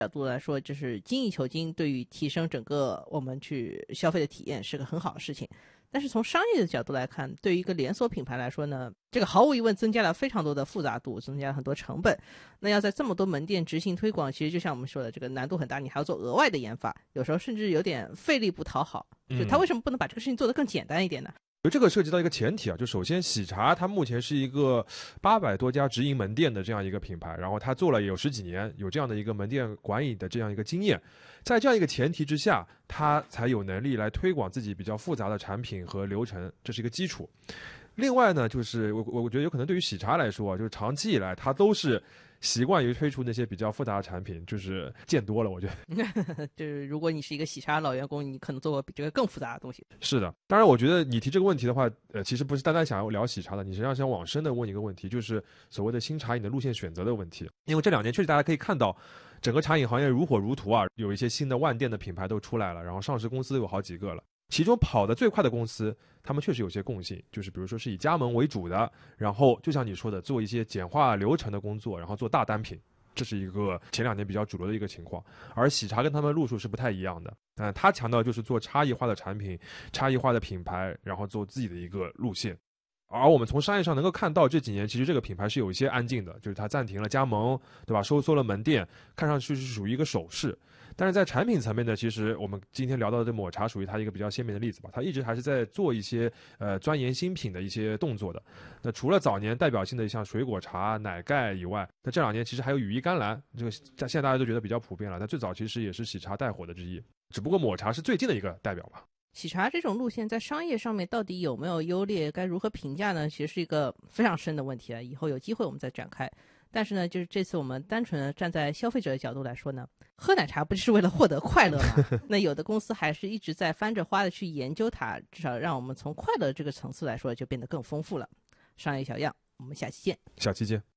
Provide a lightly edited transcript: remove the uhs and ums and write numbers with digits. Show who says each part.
Speaker 1: 角度来说，就是精益求精，对于提升整个我们去消费的体验是个很好的事情。但是从商业的角度来看，对于一个连锁品牌来说呢，这个毫无疑问增加了非常多的复杂度，增加了很多成本。那要在这么多门店执行推广，其实就像我们说的，这个难度很大，你还要做额外的研发，有时候甚至有点费力不讨好。就他为什么不能把这个事情做得更简单一点呢？
Speaker 2: 这个涉及到一个前提啊，就首先喜茶它目前是一个800多家直营门店的这样一个品牌，然后它做了也有10几年，有这样的一个门店管理的这样一个经验，在这样一个前提之下，它才有能力来推广自己比较复杂的产品和流程，这是一个基础。另外呢，就是我觉得有可能对于喜茶来说啊，就是长期以来它都是习惯于推出那些比较复杂的产品，就是见多了，我觉得。
Speaker 1: 就是如果你是一个喜茶老员工，你可能做过比这个更复杂的东西。
Speaker 2: 是的，当然我觉得你提这个问题的话，其实不是单单想要聊喜茶的，你实际上想往深的问一个问题，就是所谓的新茶饮的路线选择的问题。因为这2年确实大家可以看到，整个茶饮行业如火如荼啊，有一些新的万店的品牌都出来了，然后上市公司有好几个了。其中跑得最快的公司，他们确实有些共性，就是比如说是以加盟为主的，然后就像你说的，做一些简化流程的工作，然后做大单品，这是一个前2年比较主流的一个情况。而喜茶跟他们路数是不太一样的，他强调就是做差异化的产品、差异化的品牌，然后做自己的一个路线。而我们从商业上能够看到，这几年其实这个品牌是有一些安静的，就是它暂停了加盟，对吧？收缩了门店，看上去是属于一个守势。但是在产品层面呢，其实我们今天聊到的这抹茶属于它一个比较鲜明的例子吧，它一直还是在做一些钻研新品的一些动作的。那除了早年代表性的像水果茶、奶盖以外，那这2年其实还有羽衣甘蓝，这个现在大家都觉得比较普遍了。但最早其实也是喜茶带火的之一，只不过抹茶是最近的一个代表吧。
Speaker 1: 喜茶这种路线在商业上面到底有没有优劣，该如何评价呢？其实是一个非常深的问题了，以后有机会我们再展开。但是呢，就是这次我们单纯的站在消费者的角度来说呢，喝奶茶不就是为了获得快乐吗？那有的公司还是一直在翻着花的去研究它，至少让我们从快乐这个层次来说就变得更丰富了。商业小样，我们下期见。
Speaker 2: 下期见。